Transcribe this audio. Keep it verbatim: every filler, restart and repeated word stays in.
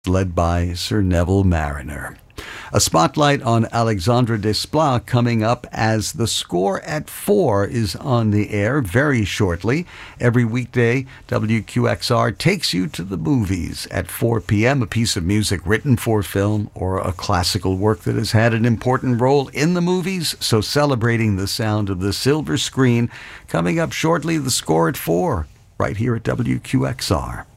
led by Sir Neville Marriner. A spotlight on Alexandre Desplat coming up as The Score at four is on the air very shortly. Every weekday, W Q X R takes you to the movies at four p.m. A piece of music written for film or a classical work that has had an important role in the movies. So celebrating the sound of the silver screen. Coming up shortly, The Score at four, right here at W Q X R.